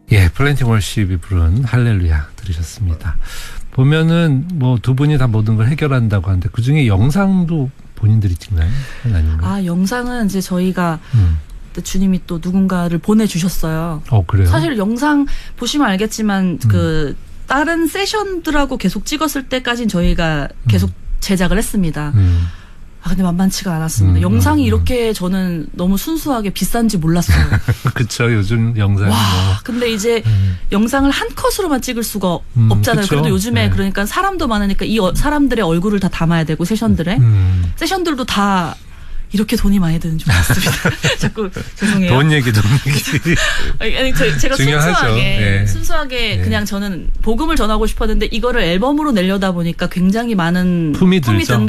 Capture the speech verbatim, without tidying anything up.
예, 플랜팅 월십이 부른 할렐루야 들으셨습니다. 보면은 뭐 두 분이 다 모든 걸 해결한다고 하는데 그 중에 영상도 본인들이 찍나요? 아닌가요? 아, 영상은 이제 저희가 음. 주님이 또 누군가를 보내주셨어요. 어, 그래요? 사실 영상 보시면 알겠지만 음. 그 다른 세션들하고 계속 찍었을 때까지는 저희가 계속 음. 제작을 했습니다. 음. 아, 근데 만만치가 않았습니다. 음, 영상이 음, 이렇게 저는 너무 순수하게 비싼지 몰랐어요. 그쵸, 요즘 영상이 와, 뭐. 근데 이제 음. 영상을 한 컷으로만 찍을 수가 음, 없잖아요. 그쵸? 그래도 요즘에 네. 그러니까 사람도 많으니까 이 어, 사람들의 얼굴을 다 담아야 되고 세션들에 음. 세션들도 다 이렇게 돈이 많이 드는 줄 알았습니다. 자꾸 죄송해요. 돈 얘기, 돈 얘기. 아니, 아니 저, 제가 중요하죠. 순수하게 네. 순수하게 네. 그냥 저는 복음을 전하고 싶었는데 이거를 앨범으로 내려다 보니까 굉장히 많은 품이 들죠. 든다.